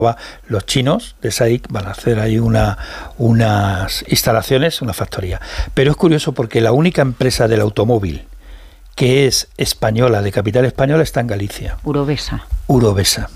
Los chinos de SAIC van a hacer ahí unas instalaciones, una factoría. Pero es curioso porque la única empresa del automóvil que es española, de capital español, está en Galicia. Urovesa.